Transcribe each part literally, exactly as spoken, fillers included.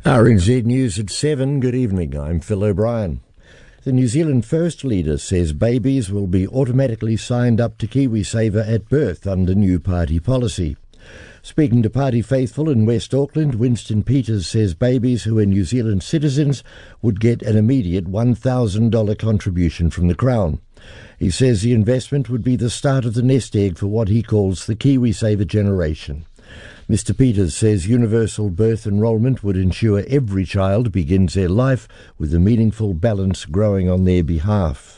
R N Z News at seven. Good evening. I'm Phil O'Brien. The New Zealand First Leader says babies will be automatically signed up to KiwiSaver at birth under new party policy. Speaking to party faithful in West Auckland, Winston Peters says babies who are New Zealand citizens would get an immediate one thousand dollars contribution from the Crown. He says the investment would be the start of the nest egg for what he calls the KiwiSaver generation. Mister Peters says universal birth enrolment would ensure every child begins their life with a meaningful balance growing on their behalf.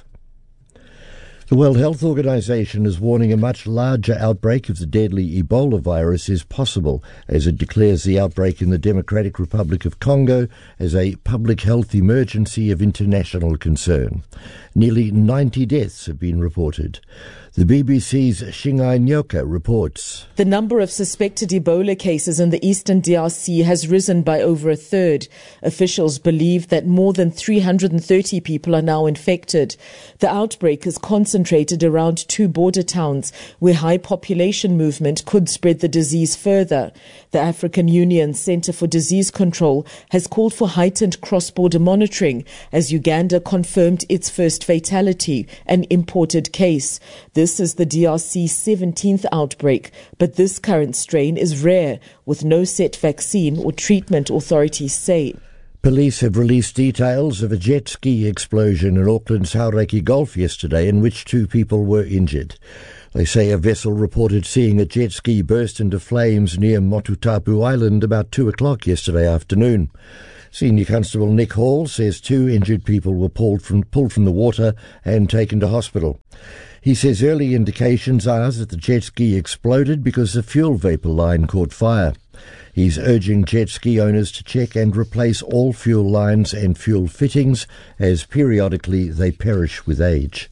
The World Health Organization is warning a much larger outbreak of the deadly Ebola virus is possible as it declares the outbreak in the Democratic Republic of Congo as a public health emergency of international concern. Nearly ninety deaths have been reported. The B B C's Shingai Nyoka reports. The number of suspected Ebola cases in the eastern D R C has risen by over a third. Officials believe that more than three hundred thirty people are now infected. The outbreak is concentrated around two border towns where high population movement could spread the disease further. The African Union Centre for Disease Control has called for heightened cross-border monitoring as Uganda confirmed its first fatality, an imported case. This is the D R C's seventeenth outbreak, but this current strain is rare, with no set vaccine or treatment, authorities say. Police have released details of a jet ski explosion in Auckland's Hauraki Gulf yesterday in which two people were injured. They say a vessel reported seeing a jet ski burst into flames near Motutapu Island about two o'clock yesterday afternoon. Senior Constable Nick Hall says two injured people were pulled from, pulled from the water and taken to hospital. He says early indications are that the jet ski exploded because the fuel vapour line caught fire. He's urging jet ski owners to check and replace all fuel lines and fuel fittings as periodically they perish with age.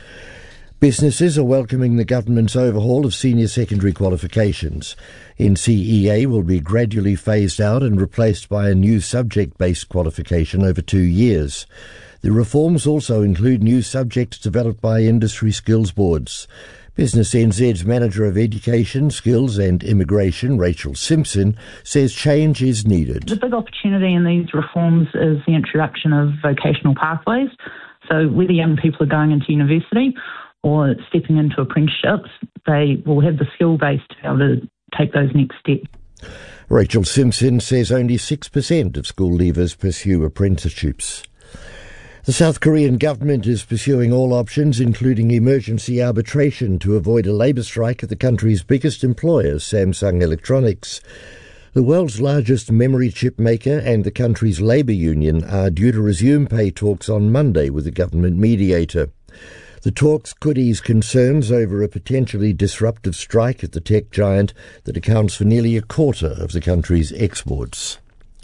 Businesses are welcoming the government's overhaul of senior secondary qualifications. N C E A will be gradually phased out and replaced by a new subject-based qualification over two years. The reforms also include new subjects developed by industry skills boards. Business N Z's Manager of Education, Skills and Immigration, Rachel Simpson, says change is needed. The big opportunity in these reforms is the introduction of vocational pathways. So whether young people are going into university or stepping into apprenticeships, they will have the skill base to be able to take those next steps. Rachel Simpson says only six percent of school leavers pursue apprenticeships. The South Korean government is pursuing all options, including emergency arbitration, to avoid a labour strike at the country's biggest employer, Samsung Electronics. The world's largest memory chip maker and the country's labour union are due to resume pay talks on Monday with the government mediator. The talks could ease concerns over a potentially disruptive strike at the tech giant that accounts for nearly a quarter of the country's exports.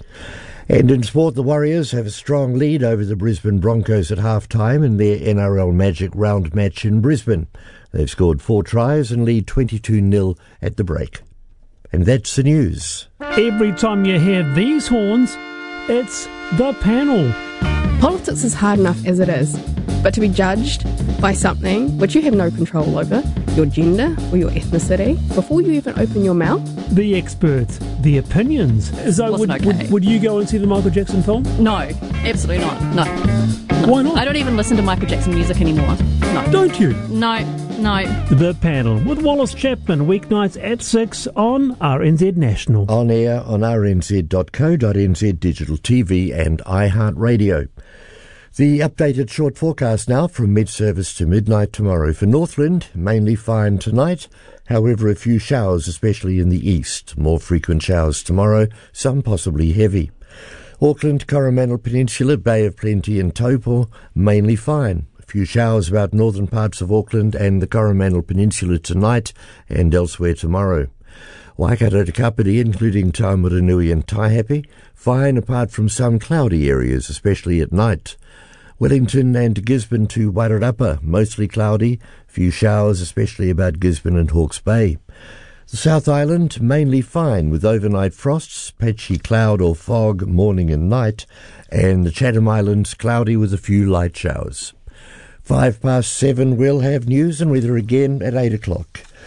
And in sport, the Warriors have a strong lead over the Brisbane Broncos at half-time in their N R L Magic Round match in Brisbane. They've scored four tries and lead twenty-two nil at the break. And that's the news. Every time you hear these horns, it's the panel. Politics is hard enough as it is, but to be judged by something which you have no control over, your gender or your ethnicity, before you even open your mouth. The experts, the opinions. So would, okay. would, would you go and see the Michael Jackson film? No, absolutely not. No. no. Why not? I don't even listen to Michael Jackson music anymore. No. Don't you? No, no. The Panel with Wallace Chapman, weeknights at six on R N Z National. On air on r n z dot co dot n z, digital T V and iHeartRadio. The updated short forecast now from mid-service to midnight tomorrow. For Northland, mainly fine tonight. However, a few showers, especially in the east. More frequent showers tomorrow, some possibly heavy. Auckland, Coromandel Peninsula, Bay of Plenty and Taupo, mainly fine. A few showers about northern parts of Auckland and the Coromandel Peninsula tonight and elsewhere tomorrow. Waikato to Kapiti, including Taumaranui and Taihape, fine apart from some cloudy areas, especially at night. Wellington and Gisborne to Wairarapa, mostly cloudy, few showers, especially about Gisborne and Hawke's Bay. The South Island, mainly fine, with overnight frosts, patchy cloud or fog morning and night, and the Chatham Islands, cloudy with a few light showers. Five past seven, we'll have news and weather again at eight o'clock.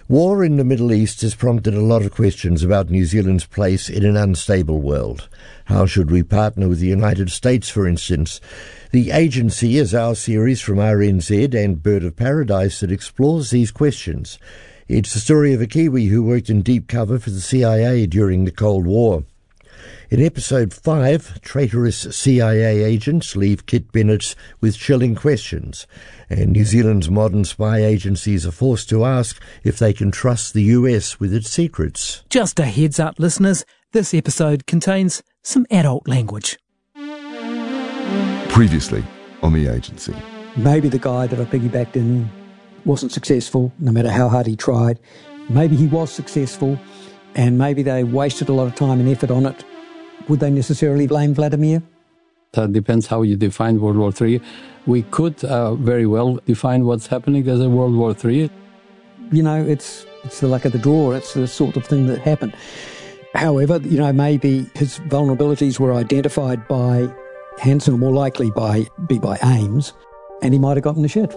War in the Middle East has prompted a lot of questions about New Zealand's place in an unstable world. How should we partner with the United States, for instance? The Agency is our series from R N Z and Bird of Paradise that explores these questions. It's the story of a Kiwi who worked in deep cover for the C I A during the Cold War. In episode five, traitorous C I A agents leave Kit Bennett with chilling questions, and New Zealand's modern spy agencies are forced to ask if they can trust the U S with its secrets. Just a heads up, listeners, this episode contains some adult language. Previously on The Agency. Maybe the guy that I piggybacked in wasn't successful, no matter how hard he tried. Maybe he was successful, and maybe they wasted a lot of time and effort on it. Would they necessarily blame Vladimir? That depends how you define World War Three. We could uh, very well define what's happening as a World War Three. You know, it's it's the luck of the draw. It's the sort of thing that happened. However, you know, maybe his vulnerabilities were identified by Hansen, or more likely by be by Ames, and he might have gotten the shit.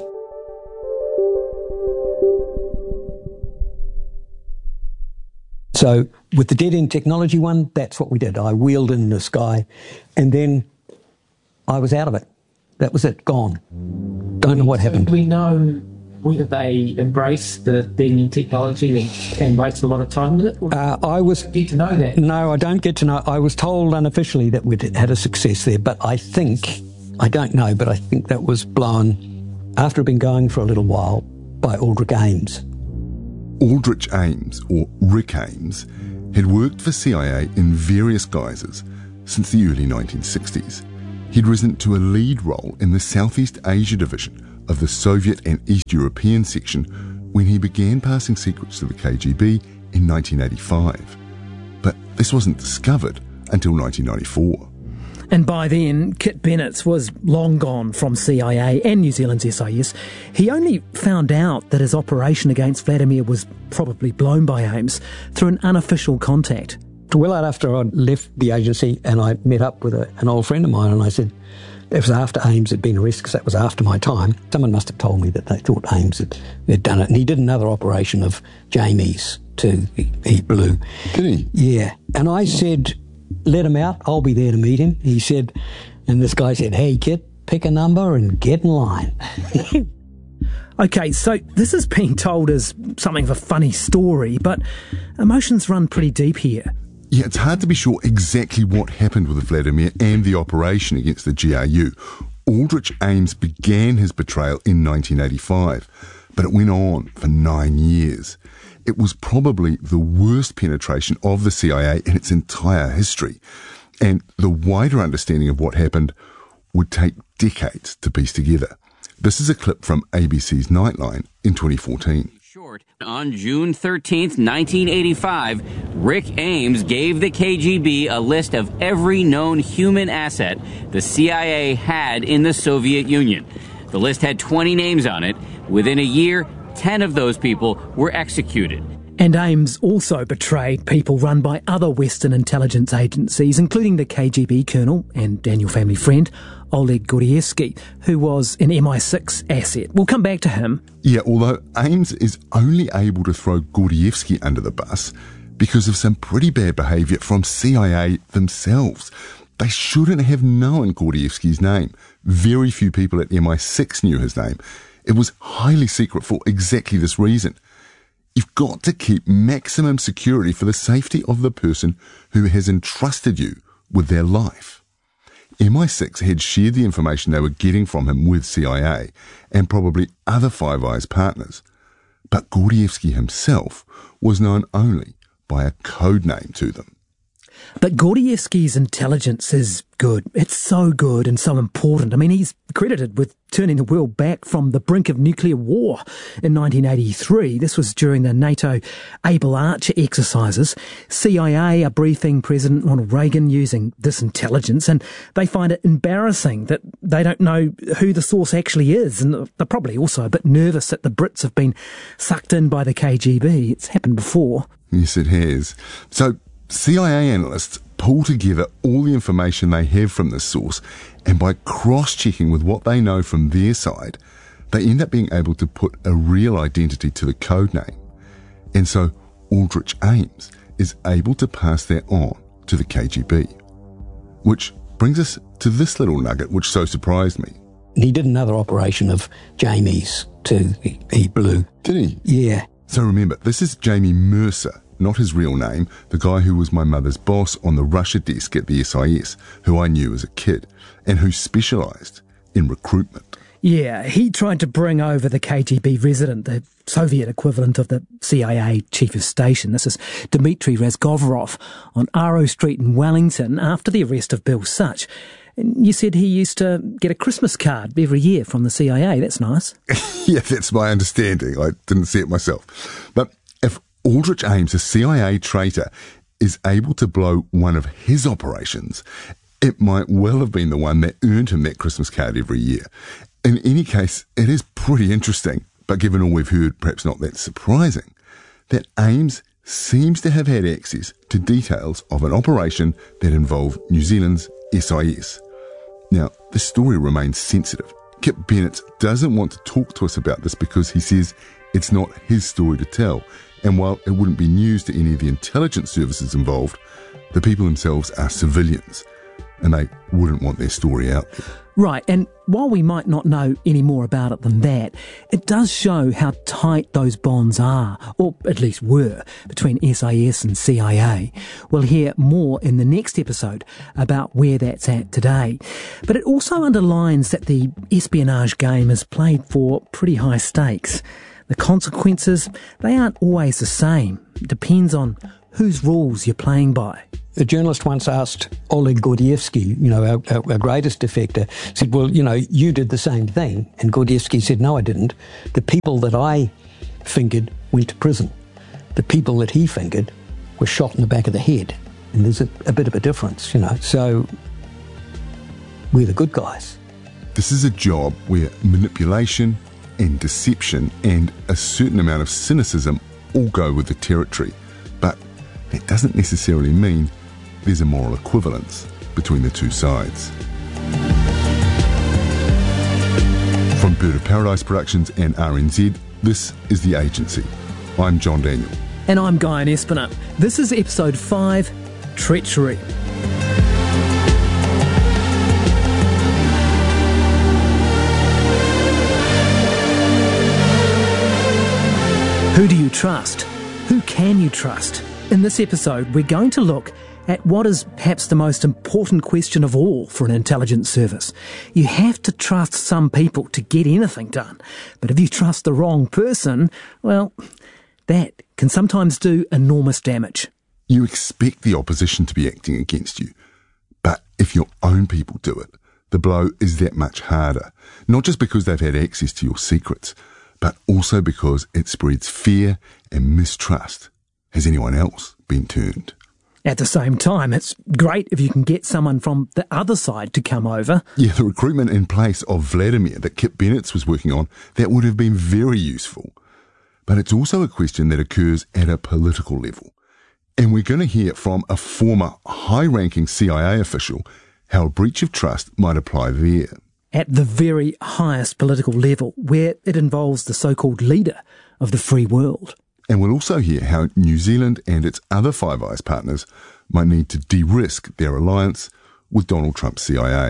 So with the dead-end technology one, that's what we did. I wheeled in this guy, and then I was out of it. That was it, gone. Don't know what happened. Do we know whether they embraced the dead-end technology and wasted a lot of time with it? Uh, I was get to know that. No, I don't get to know. I was told unofficially that we'd had a success there, but I think, I don't know, but I think that was blown after it had been going for a little while by Aldrich Ames. Aldrich Ames, or Rick Ames, had worked for C I A in various guises since the early nineteen sixties. He'd risen to a lead role in the Southeast Asia division of the Soviet and East European section when he began passing secrets to the K G B in nineteen eighty-five. But this wasn't discovered until nineteen ninety-four. And by then, Kit Bennett was long gone from C I A and New Zealand's S I S. He only found out that his operation against Vladimir was probably blown by Ames through an unofficial contact. Well after I'd left the agency, and I met up with a, an old friend of mine, and I said, it was after Ames had been arrested, because that was after my time. Someone must have told me that they thought Ames had, had done it. And he did another operation of Jamie's too. He, he blew. Did he? Yeah. And I said, let him out, I'll be there to meet him. He said, and this guy said, hey, Kit, pick a number and get in line. Okay, so this is being told as something of a funny story, but emotions run pretty deep here. Yeah, it's hard to be sure exactly what happened with Vladimir and the operation against the G R U. Aldrich Ames began his betrayal in nineteen eighty-five, but it went on for nine years. It was probably the worst penetration of the C I A in its entire history, and the wider understanding of what happened would take decades to piece together. This is a clip from A B C's Nightline in twenty fourteen. On June thirteenth, nineteen eighty-five, Rick Ames gave the K G B a list of every known human asset the C I A had in the Soviet Union. The list had twenty names on it. Within a year, ten of those people were executed. And Ames also betrayed people run by other Western intelligence agencies, including the K G B colonel and Daniel family friend, Oleg Gordievsky, who was an M I six asset. We'll come back to him. Yeah, although Ames is only able to throw Gordievsky under the bus because of some pretty bad behaviour from C I A themselves. They shouldn't have known Gordievsky's name. Very few people at M I six knew his name. It was highly secret for exactly this reason. You've got to keep maximum security for the safety of the person who has entrusted you with their life. M I six had shared the information they were getting from him with C I A and probably other Five Eyes partners. But Gordievsky himself was known only by a code name to them. But Gordievsky's intelligence is good. It's so good and so important. I mean, he's credited with turning the world back from the brink of nuclear war in nineteen eighty-three. This was during the NATO Able Archer exercises. C I A are briefing President Ronald Reagan using this intelligence, and they find it embarrassing that they don't know who the source actually is, and they're probably also a bit nervous that the Brits have been sucked in by the K G B. It's happened before. Yes, it has. So C I A analysts pull together all the information they have from this source, and by cross-checking with what they know from their side, they end up being able to put a real identity to the code name. And so Aldrich Ames is able to pass that on to the K G B. Which brings us to this little nugget which so surprised me. He did another operation of Jamie's too. He, he blew. Did he? Yeah. So remember, this is Jamie Mercer, not his real name, the guy who was my mother's boss on the Russia desk at the S I S, who I knew as a kid, and who specialised in recruitment. Yeah, he tried to bring over the K G B resident, the Soviet equivalent of the C I A chief of station. This is Dmitry Razgovorov on Arrow Street in Wellington after the arrest of Bill Such. And you said he used to get a Christmas card every year from the C I A. That's nice. Yeah, that's my understanding. I didn't see it myself. But if Aldrich Ames, a C I A traitor, is able to blow one of his operations, it might well have been the one that earned him that Christmas card every year. In any case, it is pretty interesting, but given all we've heard, perhaps not that surprising, that Ames seems to have had access to details of an operation that involved New Zealand's S I S. Now, the story remains sensitive. Kip Bennett doesn't want to talk to us about this because he says it's not his story to tell, and while it wouldn't be news to any of the intelligence services involved, the people themselves are civilians, and they wouldn't want their story out there. Right, and while we might not know any more about it than that, it does show how tight those bonds are, or at least were, between S I S and C I A. We'll hear more in the next episode about where that's at today. But it also underlines that the espionage game is played for pretty high stakes. The consequences, they aren't always the same. It depends on whose rules you're playing by. A journalist once asked Oleg Gordievsky, you know, our, our, our greatest defector, said, well, you know, you did the same thing. And Gordievsky said, no, I didn't. The people that I fingered went to prison. The people that he fingered were shot in the back of the head. And there's a, a bit of a difference, you know. So we're the good guys. This is a job where manipulation and deception and a certain amount of cynicism all go with the territory. But that doesn't necessarily mean there's a moral equivalence between the two sides. From Bird of Paradise Productions and R N Z, this is The Agency. I'm John Daniel. And I'm Guy Espiner. This is episode five, Treachery. Who do you trust? Who can you trust? In this episode, we're going to look at what is perhaps the most important question of all for an intelligence service. You have to trust some people to get anything done. But if you trust the wrong person, well, that can sometimes do enormous damage. You expect the opposition to be acting against you. But if your own people do it, the blow is that much harder. Not just because they've had access to your secrets, but also because it spreads fear and mistrust. Has anyone else been turned? At the same time, it's great if you can get someone from the other side to come over. Yeah, the recruitment in place of Vladimir that Kip Bennett was working on, that would have been very useful. But it's also a question that occurs at a political level. And we're going to hear from a former high-ranking C I A official how a breach of trust might apply there. At the very highest political level, where it involves the so-called leader of the free world. And we'll also hear how New Zealand and its other Five Eyes partners might need to de-risk their alliance with Donald Trump's C I A.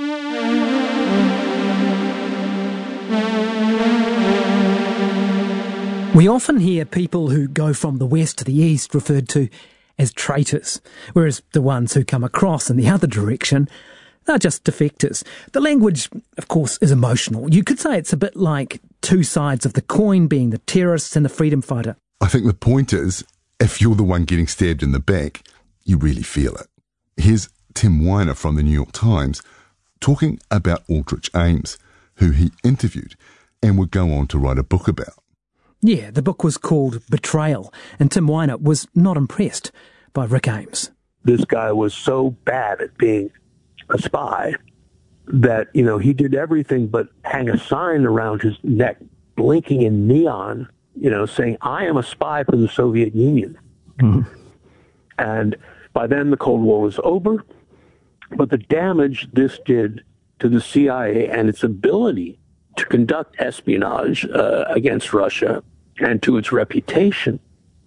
We often hear people who go from the west to the east referred to as traitors, whereas the ones who come across in the other direction are just defectors. The language, of course, is emotional. You could say it's a bit like two sides of the coin, being the terrorists and the freedom fighter. I think the point is, if you're the one getting stabbed in the back, you really feel it. Here's Tim Weiner from the New York Times talking about Aldrich Ames, who he interviewed and would go on to write a book about. Yeah, the book was called Betrayal, and Tim Weiner was not impressed by Rick Ames. This guy was so bad at being a spy that, you know, he did everything but hang a sign around his neck, blinking in neon, you know, saying, I am a spy for the Soviet Union. Mm-hmm. And by then the Cold War was over, but the damage this did to the C I A and its ability to conduct espionage uh, against Russia and to its reputation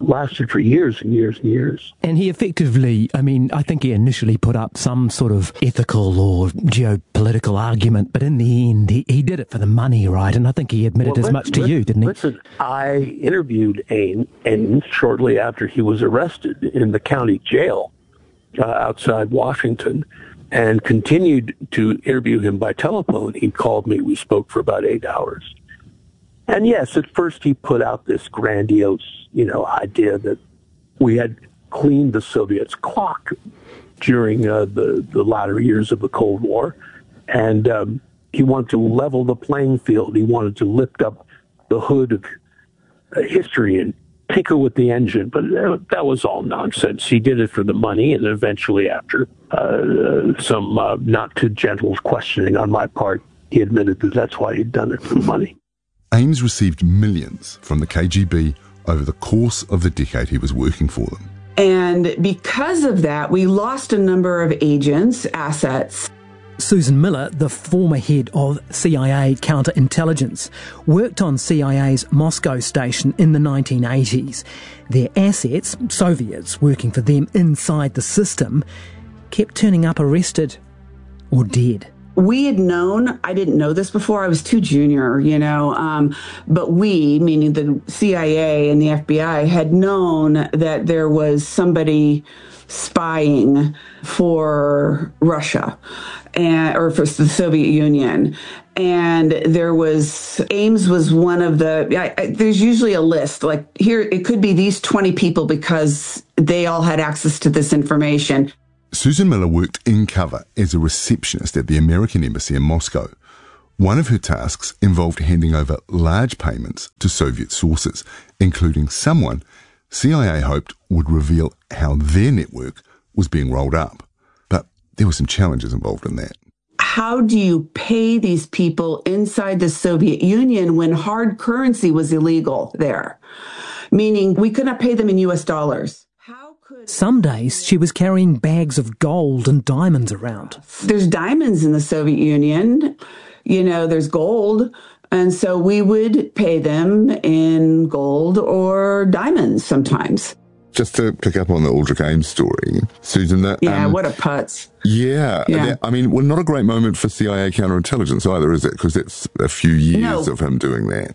lasted for years and years and years. And he effectively, I mean, I think he initially put up some sort of ethical or geopolitical argument, but in the end, he, he did it for the money, right? And I think he admitted well, as much to listen, you, didn't he? Listen, I interviewed Ames, Ames shortly after he was arrested in the county jail uh, outside Washington, and continued to interview him by telephone. He called me. We spoke for about eight hours. And yes, at first he put out this grandiose, you know, idea that we had cleaned the Soviets' clock during uh, the, the latter years of the Cold War. And um, he wanted to level the playing field. He wanted to lift up the hood of uh, history and tinker with the engine. But uh, that was all nonsense. He did it for the money, and eventually, after uh, some uh, not too gentle questioning on my part, he admitted that that's why he'd done it for the money. Ames received millions from the K G B over the course of the decade he was working for them. And because of that, we lost a number of agents, assets. Susan Miller, the former head of C I A counterintelligence, worked on C I A's Moscow station in the nineteen eighties. Their assets, Soviets working for them inside the system, kept turning up arrested or dead. We had known, I didn't know this before, I was too junior, you know, um, but we, meaning the C I A and the F B I, had known that there was somebody spying for Russia and, or for the Soviet Union. And there was, Ames was one of the, I, I, there's usually a list, like here, it could be these twenty people because they all had access to this information. Susan Miller worked in cover as a receptionist at the American Embassy in Moscow. One of her tasks involved handing over large payments to Soviet sources, including someone C I A hoped would reveal how their network was being rolled up. But there were some challenges involved in that. How do you pay these people inside the Soviet Union when hard currency was illegal there? Meaning we could not pay them in U S dollars. Some days she was carrying bags of gold and diamonds around. There's diamonds in the Soviet Union, you know, there's gold. And so we would pay them in gold or diamonds sometimes. Just to pick up on the Aldrich Ames story, Susan, that... Yeah, um, what a putz. Yeah. yeah. That, I mean, well, not a great moment for C I A counterintelligence either, is it? Because it's a few years no. of him doing that.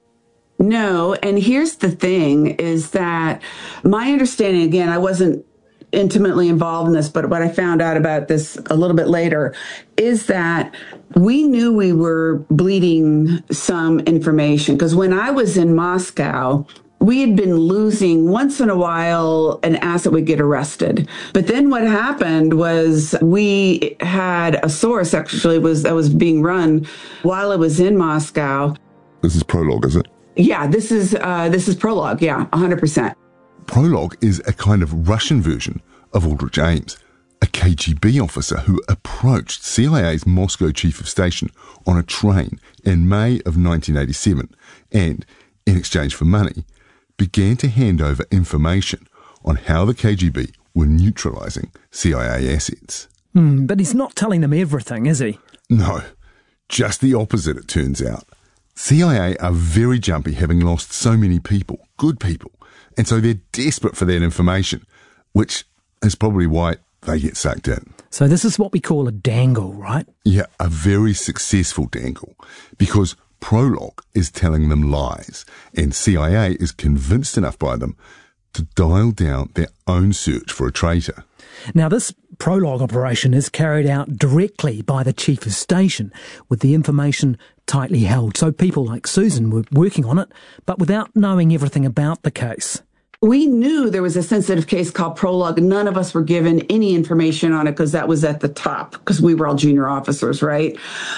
No, and here's the thing, is that my understanding, again, I wasn't intimately involved in this, but what I found out about this a little bit later is that we knew we were bleeding some information, because when I was in Moscow, we had been losing once in a while an asset would get arrested. But then what happened was we had a source actually was that was being run while I was in Moscow. This is Prologue, is it? Yeah, this is uh, this is Prologue. Yeah, one hundred percent. Prologue is a kind of Russian version of Aldrich Ames, a K G B officer who approached C I A's Moscow chief of station on a train in May of nineteen eighty-seven and, in exchange for money, began to hand over information on how the K G B were neutralising C I A assets. Mm, but he's not telling them everything, is he? No, just the opposite, it turns out. C I A are very jumpy, having lost so many people, good people, and so they're desperate for that information, which is probably why they get sucked in. So this is what we call a dangle, right? Yeah, a very successful dangle, because Prologue is telling them lies, and C I A is convinced enough by them to dial down their own search for a traitor. Now, this Prologue operation is carried out directly by the chief of station, with the information tightly held. So people like Susan were working on it, but without knowing everything about the case. We knew there was a sensitive case called Prologue. None of us were given any information on it because that was at the top, because we were all junior officers, right?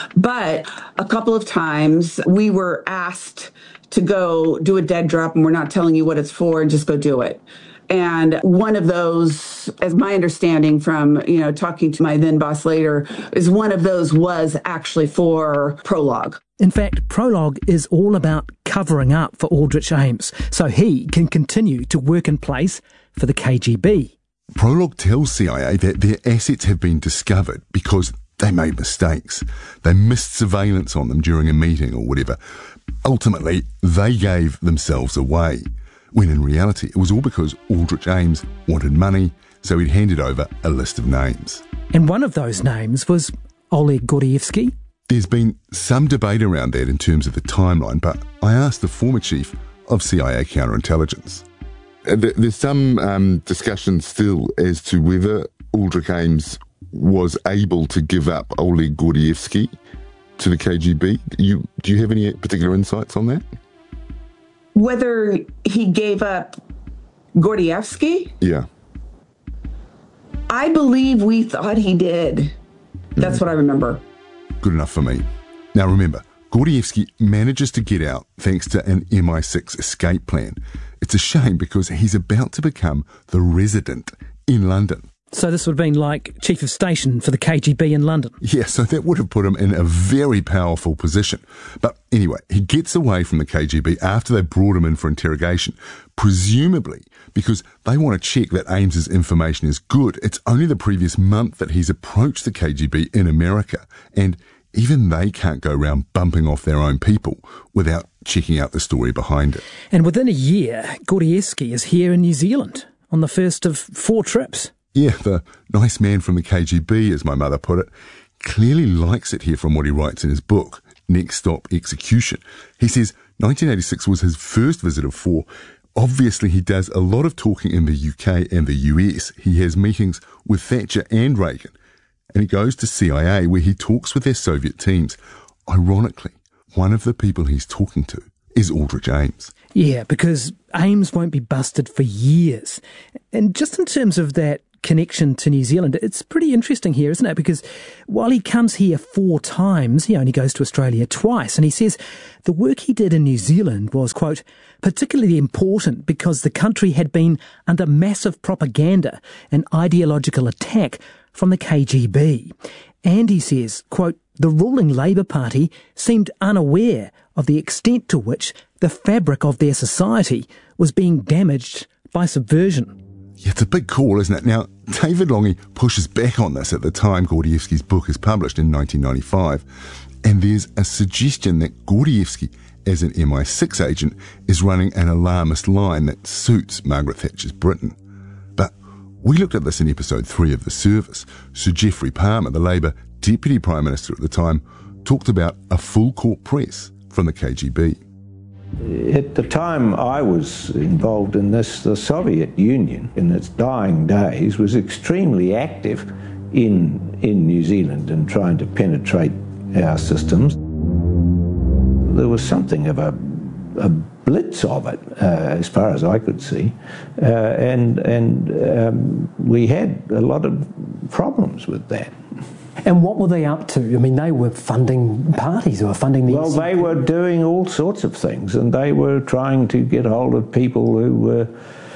But a couple of times we were asked to go do a dead drop, and we're not telling you what it's for, and just go do it. And one of those, as my understanding from, you know, talking to my then boss later, is one of those was actually for Prologue. In fact, Prologue is all about covering up for Aldrich Ames so he can continue to work in place for the K G B. Prologue tells C I A that their assets have been discovered because they made mistakes. They missed surveillance on them during a meeting or whatever. Ultimately, they gave themselves away. when in reality it was all because Aldrich Ames wanted money, so he'd handed over a list of names. And one of those names was Oleg Gordievsky. There's been some debate around that in terms of the timeline, but I asked the former chief of C I A counterintelligence. There's some um, discussion still as to whether Aldrich Ames was able to give up Oleg Gordievsky to the K G B. You, do you have any particular insights on that? Whether he gave up Gordievsky? Yeah. I believe we thought he did. That's mm. what I remember. Good enough for me. Now remember, Gordievsky manages to get out thanks to an M I six escape plan. It's a shame because he's about to become the resident in London. So this would have been like chief of station for the K G B in London. Yeah, so that would have put him in a very powerful position. But anyway, he gets away from the K G B after they brought him in for interrogation, presumably because they want to check that Ames's information is good. It's only the previous month that he's approached the K G B in America, and even they can't go around bumping off their own people without checking out the story behind it. And within a year, Gordievsky is here in New Zealand on the first of four trips. Yeah, the nice man from the K G B, as my mother put it, clearly likes it here from what he writes in his book, Next Stop Execution. He says nineteen eighty-six was his first visit of four. Obviously, he does a lot of talking in the U K and the U S. He has meetings with Thatcher and Reagan. And he goes to C I A where he talks with their Soviet teams. Ironically, one of the people he's talking to is Aldrich Ames. Yeah, because Ames won't be busted for years. And just in terms of that connection to New Zealand, it's pretty interesting here, isn't it? Because while he comes here four times, he only goes to Australia twice. And he says the work he did in New Zealand was, quote, particularly important because the country had been under massive propaganda and ideological attack from the K G B. And he says, quote, the ruling Labour Party seemed unaware of the extent to which the fabric of their society was being damaged by subversion. Yeah, it's a big call, isn't it? Now, David Lange pushes back on this at the time Gordievsky's book is published in nineteen ninety-five, and there's a suggestion that Gordievsky, as an M I six agent, is running an alarmist line that suits Margaret Thatcher's Britain. But we looked at this in episode three of The Service. Sir Geoffrey Palmer, the Labour Deputy Prime Minister at the time, talked about a full court press from the K G B. At the time I was involved in this, the Soviet Union in its dying days was extremely active in, in New Zealand and trying to penetrate our systems. There was something of a, a blitz of it, uh, as far as I could see, uh, and, and um, we had a lot of problems with that. And what were they up to? I mean, they were funding parties or funding the... Well, they were doing all sorts of things, and they were trying to get hold of people who were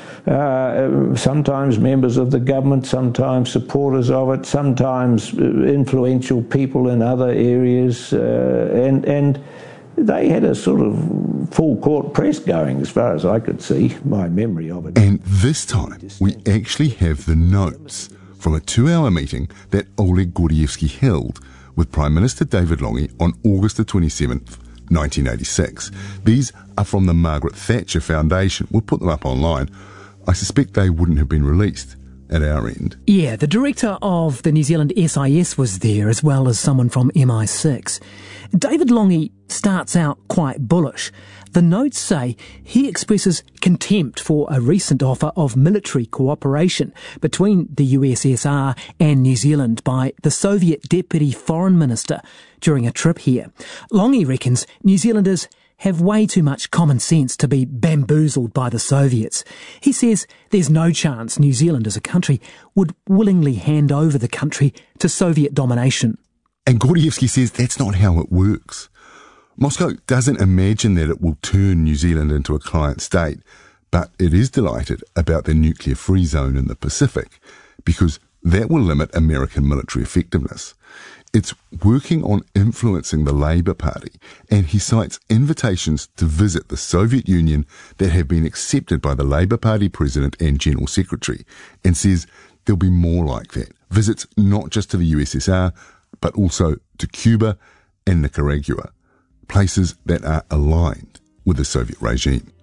uh, sometimes members of the government, sometimes supporters of it, sometimes influential people in other areas, uh, and, and they had a sort of full court press going, as far as I could see, my memory of it. And this time, we actually have the notes from a two-hour meeting that Oleg Gordievsky held with Prime Minister David Lange on August the twenty-seventh, nineteen eighty-six. These are from the Margaret Thatcher Foundation. We'll put them up online. I suspect they wouldn't have been released at our end. Yeah, the director of the New Zealand S I S was there, as well as someone from M I six. David Lange starts out quite bullish. The notes say he expresses contempt for a recent offer of military cooperation between the U S S R and New Zealand by the Soviet Deputy Foreign Minister during a trip here. Lange reckons New Zealanders have way too much common sense to be bamboozled by the Soviets. He says there's no chance New Zealand as a country would willingly hand over the country to Soviet domination. And Gordievsky says that's not how it works. Moscow doesn't imagine that it will turn New Zealand into a client state, but it is delighted about the nuclear-free zone in the Pacific, because that will limit American military effectiveness. It's working on influencing the Labour Party, and he cites invitations to visit the Soviet Union that have been accepted by the Labour Party President and General Secretary, and says there'll be more like that. Visits not just to the U S S R, but also to Cuba and Nicaragua, places that are aligned with the Soviet regime.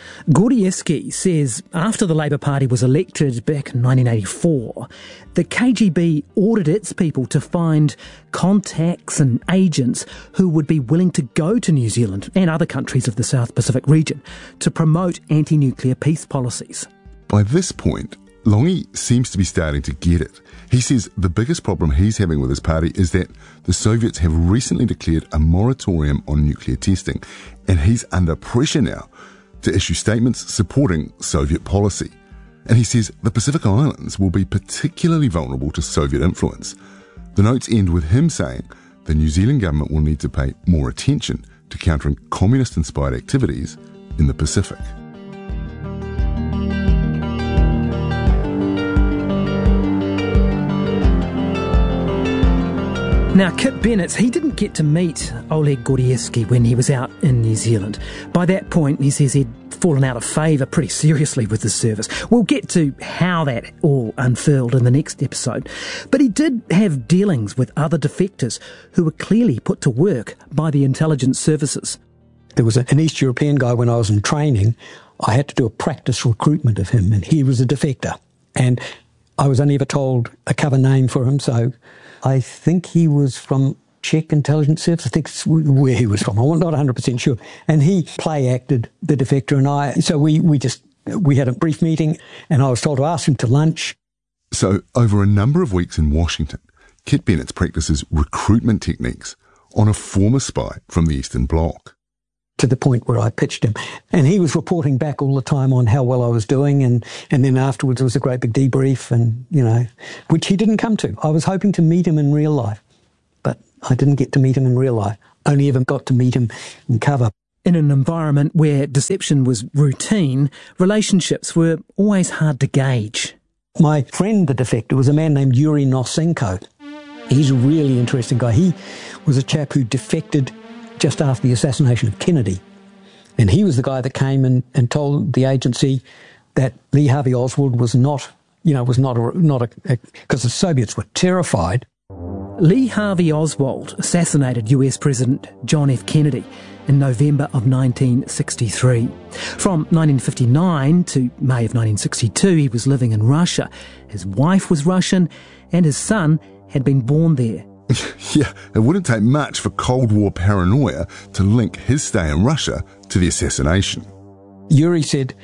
Gordievsky says after the Labour Party was elected back in nineteen eighty-four, the K G B ordered its people to find contacts and agents who would be willing to go to New Zealand and other countries of the South Pacific region to promote anti-nuclear peace policies. By this point, Longy seems to be starting to get it. He says the biggest problem he's having with his party is that the Soviets have recently declared a moratorium on nuclear testing, and he's under pressure now to issue statements supporting Soviet policy. And he says the Pacific Islands will be particularly vulnerable to Soviet influence. The notes end with him saying the New Zealand government will need to pay more attention to countering communist-inspired activities in the Pacific. Now, Kit Bennett, he didn't get to meet Oleg Gordievsky when he was out in New Zealand. By that point, he says he'd fallen out of favour pretty seriously with the service. We'll get to how that all unfurled in the next episode. But he did have dealings with other defectors who were clearly put to work by the intelligence services. There was an East European guy when I was in training. I had to do a practice recruitment of him, and he was a defector. And I was only ever told a cover name for him, so I think he was from Czech Intelligence Service. I think it's where he was from. I'm not one hundred percent sure. And he play acted the defector and I. So we, we just, we had a brief meeting and I was told to ask him to lunch. So over a number of weeks in Washington, Kit Bennett practices recruitment techniques on a former spy from the Eastern Bloc. To the point where I pitched him. And he was reporting back all the time on how well I was doing, and, and then afterwards there was a great big debrief, and, you know, which he didn't come to. I was hoping to meet him in real life, but I didn't get to meet him in real life. Only ever got to meet him in cover. In an environment where deception was routine, relationships were always hard to gauge. My friend, the defector, was a man named Yuri Nosenko. He's a really interesting guy. He was a chap who defected just after the assassination of Kennedy. And he was the guy that came and, and told the agency that Lee Harvey Oswald was not, you know, was not a, not a, because the Soviets were terrified. Lee Harvey Oswald assassinated U S President John F. Kennedy in November of nineteen sixty-three. From nineteen fifty-nine to May of nineteen sixty-two, he was living in Russia. His wife was Russian and his son had been born there. Yeah, it wouldn't take much for Cold War paranoia to link his stay in Russia to the assassination. Yuri said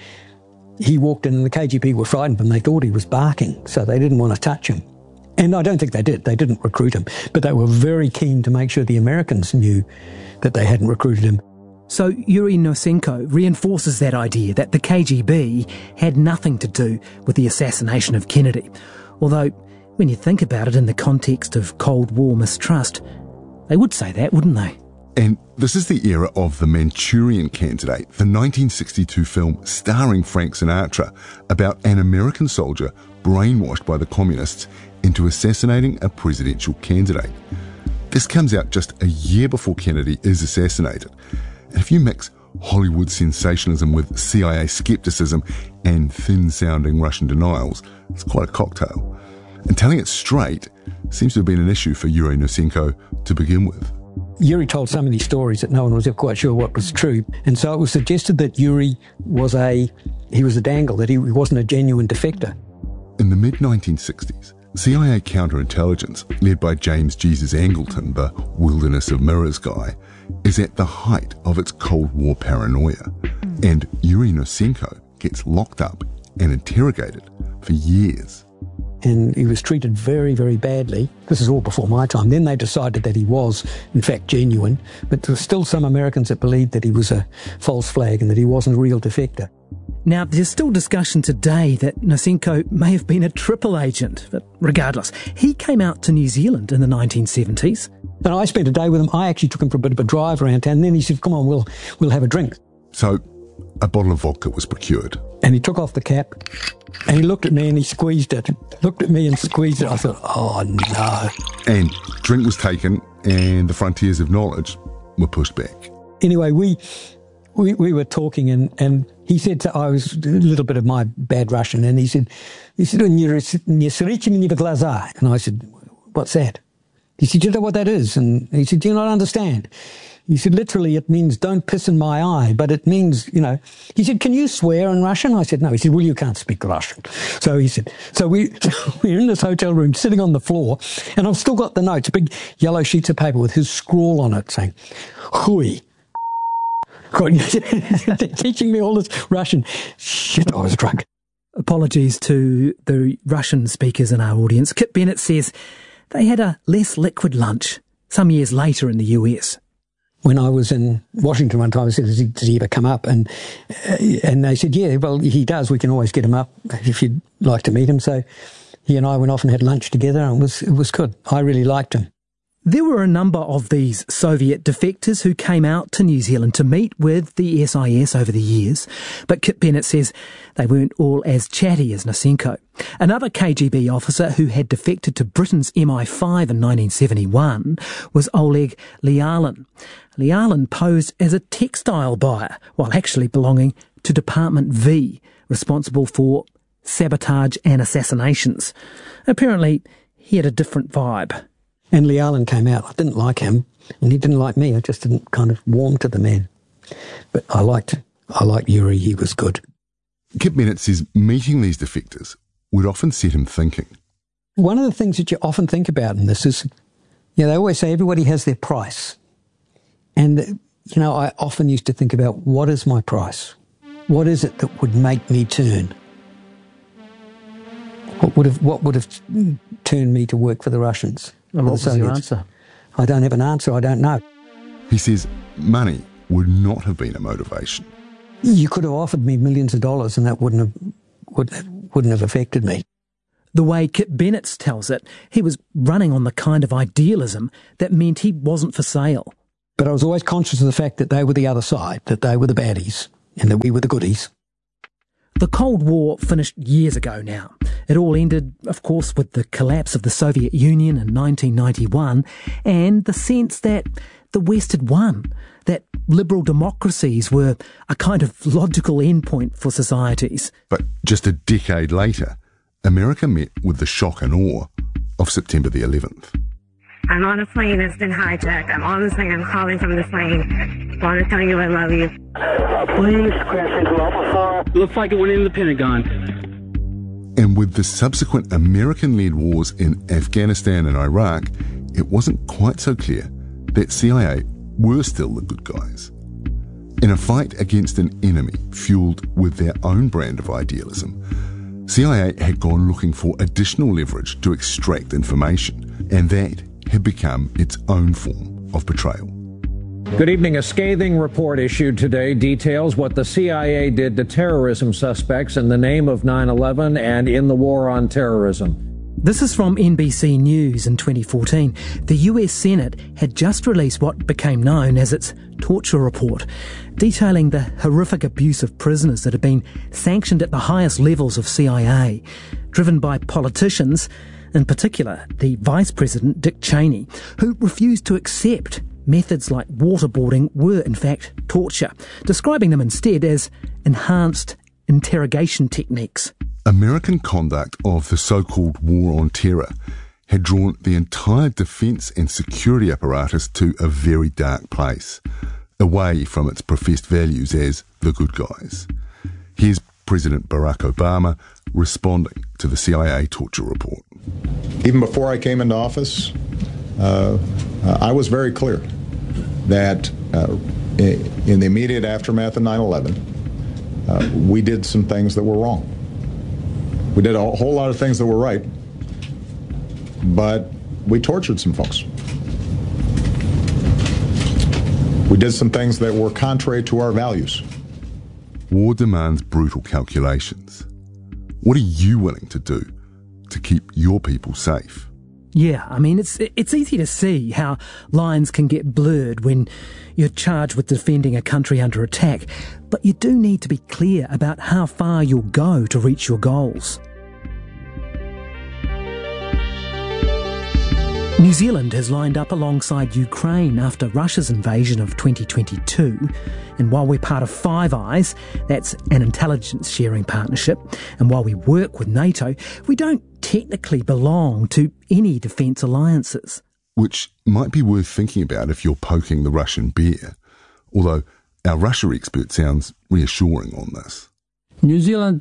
he walked in and the K G B were frightened of him. They thought he was barking, so they didn't want to touch him. And I don't think they did. They didn't recruit him. But they were very keen to make sure the Americans knew that they hadn't recruited him. So Yuri Nosenko reinforces that idea that the K G B had nothing to do with the assassination of Kennedy. Although, when you think about it in the context of Cold War mistrust, they would say that, wouldn't they? And this is the era of The Manchurian Candidate, the nineteen sixty-two film starring Frank Sinatra about an American soldier brainwashed by the communists into assassinating a presidential candidate. This comes out just a year before Kennedy is assassinated. And if you mix Hollywood sensationalism with C I A skepticism and thin-sounding Russian denials, it's quite a cocktail. And telling it straight seems to have been an issue for Yuri Nosenko to begin with. Yuri told so many stories that no one was ever quite sure what was true. And so it was suggested that Yuri was a, he was a dangle, that he wasn't a genuine defector. In the mid nineteen sixties, C I A counterintelligence, led by James Jesus Angleton, the Wilderness of Mirrors guy, is at the height of its Cold War paranoia. And Yuri Nosenko gets locked up and interrogated for years. And he was treated very, very badly. This is all before my time. Then they decided that he was, in fact, genuine. But there were still some Americans that believed that he was a false flag and that he wasn't a real defector. Now, there's still discussion today that Nosenko may have been a triple agent. But regardless, he came out to New Zealand in the nineteen seventies. And I spent a day with him. I actually took him for a bit of a drive around town. And then he said, come on, we'll, we'll have a drink. So a bottle of vodka was procured. And he took off the cap. And he looked at me and he squeezed it. Looked at me and squeezed it. I thought, oh, no. And drink was taken and the frontiers of knowledge were pushed back. Anyway, we we, we were talking and, and he said, to, I was a little bit of my bad Russian, and he said, he said, and I said, what's that? He said, "You know what that is?" And he said, "Do you not understand?" He said, "Literally, it means don't piss in my eye, but it means, you know." He said, "Can you swear in Russian?" I said, "No." He said, "Well, you can't speak Russian." So he said, so we, we're in this hotel room sitting on the floor, and I've still got the notes, big yellow sheets of paper with his scrawl on it saying, "Hui." They're teaching me all this Russian. Shit, I was drunk. Apologies to the Russian speakers in our audience. Kit Bennett says they had a less liquid lunch some years later in the U S. When I was in Washington one time, I said, "Does he, does he ever come up?" And uh, and they said, "Yeah, well, he does. We can always get him up if you'd like to meet him." So he and I went off and had lunch together, and it was, it was good. I really liked him. There were a number of these Soviet defectors who came out to New Zealand to meet with the S I S over the years, but Kit Bennett says they weren't all as chatty as Nosenko. Another K G B officer who had defected to Britain's M I five in nineteen seventy-one was Oleg Lialin. Lialin posed as a textile buyer while actually belonging to Department V, responsible for sabotage and assassinations. Apparently, he had a different vibe. And Lialin came out. I didn't like him, and he didn't like me. I just didn't kind of warm to the man. But I liked, I liked Yuri. He was good. Kit Bennett says meeting these defectors would often set him thinking. One of the things that you often think about in this is, you know, they always say everybody has their price. And, you know, I often used to think about, what is my price? What is it that would make me turn? What would have, what would have turned me to work for the Russians? And what was your answer? I don't have an answer. I don't know. He says money would not have been a motivation. You could have offered me millions of dollars and that wouldn't have, would, wouldn't have affected me. The way Kit Bennett tells it, he was running on the kind of idealism that meant he wasn't for sale. But I was always conscious of the fact that they were the other side, that they were the baddies and that we were the goodies. The Cold War finished years ago now. It all ended, of course, with the collapse of the Soviet Union in nineteen ninety-one and the sense that the West had won, that liberal democracies were a kind of logical endpoint for societies. But just a decade later, America met with the shock and awe of September the eleventh. I'm on a plane that's been hijacked. I'm on this thing. I'm calling from the plane. I want to tell you I love you. Please crash into Alpha Four. Looks like it went into the Pentagon. And with the subsequent American-led wars in Afghanistan and Iraq, it wasn't quite so clear that C I A were still the good guys. In a fight against an enemy fueled with their own brand of idealism, C I A had gone looking for additional leverage to extract information, and that had become its own form of betrayal. Good evening. A scathing report issued today details what the C I A did to terrorism suspects in the name of nine eleven and in the war on terrorism. This is from N B C News in twenty fourteen. The U S Senate had just released what became known as its torture report, detailing the horrific abuse of prisoners that had been sanctioned at the highest levels of C I A, driven by politicians, in particular the Vice President Dick Cheney, who refused to accept methods like waterboarding were in fact torture, describing them instead as enhanced interrogation techniques. American conduct of the so-called War on Terror had drawn the entire defence and security apparatus to a very dark place, away from its professed values as the good guys. Here's President Barack Obama responding to the C I A torture report. Even before I came into office, uh, uh, I was very clear that uh, in the immediate aftermath of nine eleven, uh, we did some things that were wrong. We did a whole lot of things that were right, but we tortured some folks. We did some things that were contrary to our values. War demands brutal calculations. What are you willing to do to keep your people safe? Yeah, I mean, it's it's easy to see how lines can get blurred when you're charged with defending a country under attack, but you do need to be clear about how far you'll go to reach your goals. New Zealand has lined up alongside Ukraine after Russia's invasion of twenty twenty-two. And while we're part of Five Eyes, that's an intelligence sharing partnership, and while we work with NATO, we don't technically belong to any defence alliances. which might be worth thinking about if you're poking the Russian bear, although our Russia expert sounds reassuring on this. New Zealand,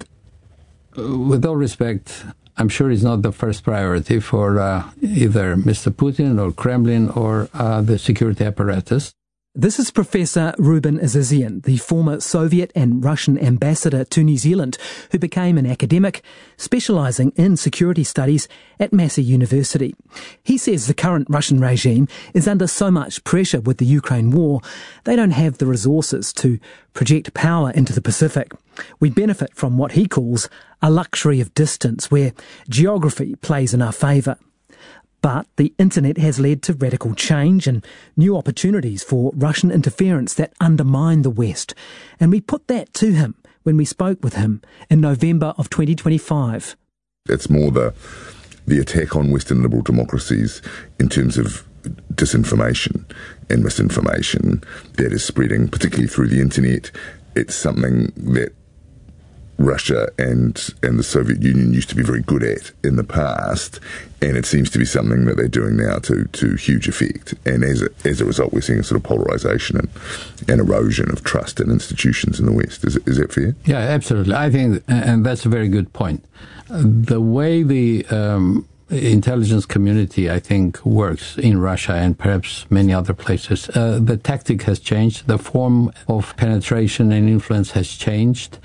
with all respect, I'm sure is not the first priority for uh, either Mister Putin or Kremlin or uh, the security apparatus. This is Professor Ruben Azizian, the former Soviet and Russian ambassador to New Zealand, who became an academic specialising in security studies at Massey University. He says the current Russian regime is under so much pressure with the Ukraine war, they don't have the resources to project power into the Pacific. We benefit from what he calls a luxury of distance, where geography plays in our favour. But the internet has led to radical change and new opportunities for Russian interference that undermine the West. And we put that to him when we spoke with him in November of twenty twenty-five. It's more the, the attack on Western liberal democracies in terms of disinformation and misinformation that is spreading, particularly through the internet. It's something that Russia and and the Soviet Union used to be very good at in the past, and it seems to be something that they're doing now to to huge effect. And as a, as a result, we're seeing a sort of polarisation and, and erosion of trust in institutions in the West. Is is that fair? Yeah, absolutely. I think, and that's a very good point. The way the um, intelligence community, I think, works in Russia and perhaps many other places, uh, the tactic has changed. The form of penetration and influence has changed.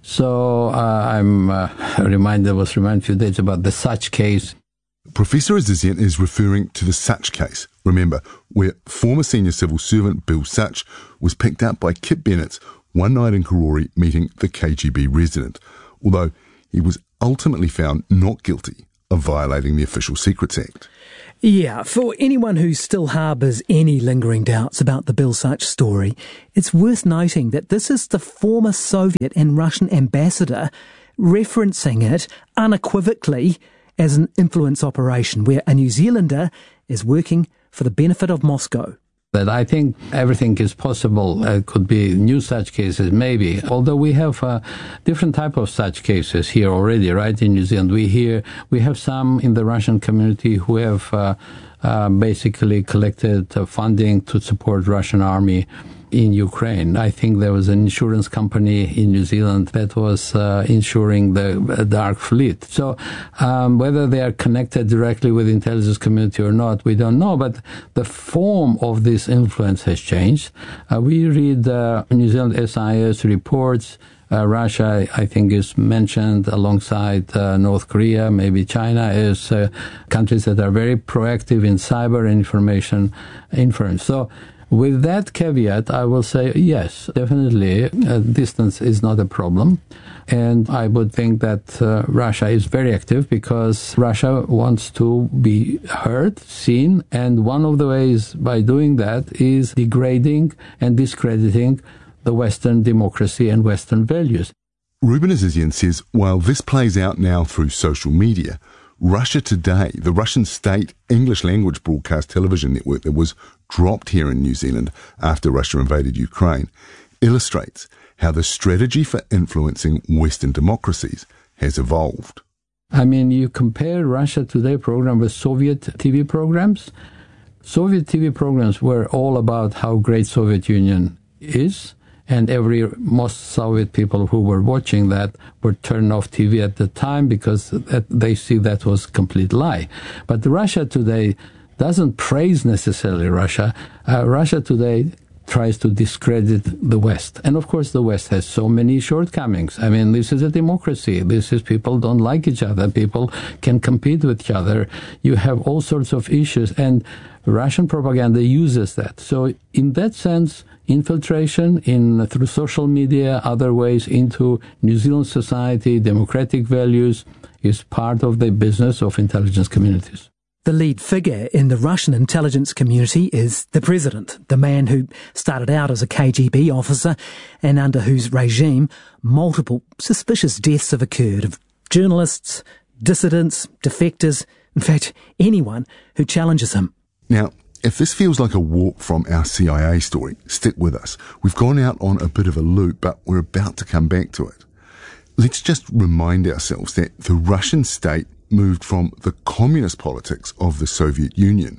So uh, I'm uh, reminded, I was reminded a few days about the Such case. Professor Azizian is referring to the Such case, remember, where former senior civil servant Bill Such was picked up by Kit Bennett one night in Karori meeting the K G B resident, although he was ultimately found not guilty of violating the Official Secrets Act. Yeah, for anyone who still harbours any lingering doubts about the Bill Such story, it's worth noting that this is the former Soviet and Russian ambassador referencing it unequivocally as an influence operation where a New Zealander is working for the benefit of Moscow. That I think everything is possible. It could be new such cases, maybe. Although we have uh, different type of such cases here already, right? In New Zealand, we hear we have some in the Russian community who have uh, uh, basically collected uh, funding to support Russian army in Ukraine. I think there was an insurance company in New Zealand that was uh, insuring the uh, Dark Fleet. So um, whether they are connected directly with the intelligence community or not, we don't know. But the form of this influence has changed. Uh, we read uh, New Zealand S I S reports. Uh, Russia, I think, is mentioned alongside uh, North Korea, maybe China, as uh, countries that are very proactive in cyber and information inference. So with that caveat, I will say, yes, definitely, uh, distance is not a problem. And I would think that uh, Russia is very active because Russia wants to be heard, seen, and one of the ways by doing that is degrading and discrediting the Western democracy and Western values. Ruben Azizian says while this plays out now through social media, Russia Today, the Russian state English language broadcast television network that was dropped here in New Zealand after Russia invaded Ukraine, illustrates how the strategy for influencing Western democracies has evolved. I mean, you compare Russia Today program with Soviet T V programs. Soviet T V programs were all about how great Soviet Union is. And every most Soviet people who were watching that were turned off T V at the time because that, they see that was a complete lie. But Russia Today doesn't praise necessarily Russia. Uh, Russia Today tries to discredit the West. And of course the West has so many shortcomings. I mean, this is a democracy. This is people don't like each other. People can compete with each other. You have all sorts of issues. And Russian propaganda uses that. So in that sense, infiltration in through social media, other ways into New Zealand society, democratic values, is part of the business of intelligence communities. The lead figure in the Russian intelligence community is the president, the man who started out as a K G B officer and under whose regime multiple suspicious deaths have occurred of journalists, dissidents, defectors, in fact, anyone who challenges him. Now, if this feels like a walk from our C I A story, stick with us. We've gone out on a bit of a loop, but we're about to come back to it. Let's just remind ourselves that the Russian state moved from the communist politics of the Soviet Union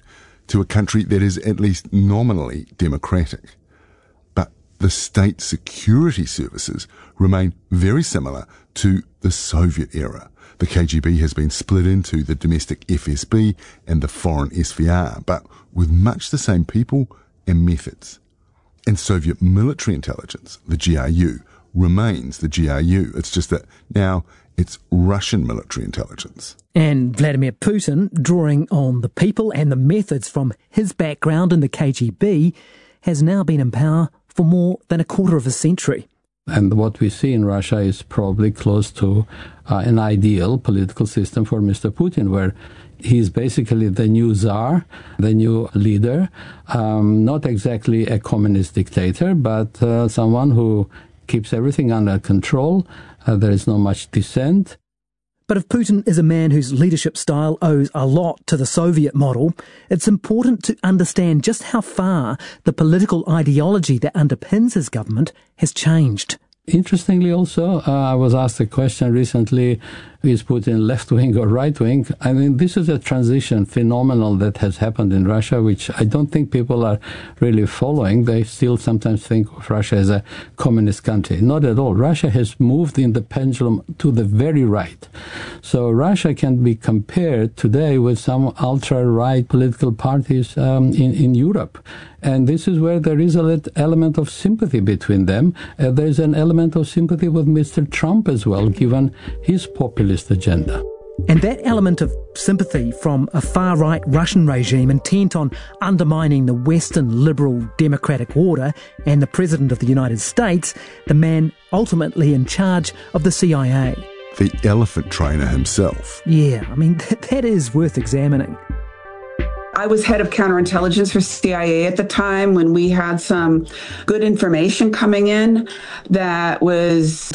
to a country that is at least nominally democratic. But the state security services remain very similar to the Soviet era. The K G B has been split into the domestic F S B and the foreign S V R, but with much the same people and methods. And Soviet military intelligence, the G R U, remains the G R U. It's just that now it's Russian military intelligence. And Vladimir Putin, drawing on the people and the methods from his background in the K G B, has now been in power for more than a quarter of a century. And what we see in Russia is probably close to uh, an ideal political system for Mister Putin, where he's basically the new czar, the new leader, um, not exactly a communist dictator, but uh, someone who keeps everything under control. Uh, there is not much dissent. But if Putin is a man whose leadership style owes a lot to the Soviet model, it's important to understand just how far the political ideology that underpins his government has changed. Interestingly also, uh, I was asked a question recently, is Putin left-wing or right-wing? I mean, this is a transition phenomenon that has happened in Russia, which I don't think people are really following. They still sometimes think of Russia as a communist country. Not at all. Russia has moved in the pendulum to the very right. So Russia can be compared today with some ultra-right political parties um, in, in Europe. And this is where there is an element of sympathy between them. Uh, there's an element of sympathy with Mister Trump as well, given his populist agenda. And that element of sympathy from a far-right Russian regime intent on undermining the Western liberal democratic order and the President of the United States, the man ultimately in charge of the C I A. The elephant trainer himself. Yeah, I mean, that, that is worth examining. I was head of counterintelligence for C I A at the time when we had some good information coming in that was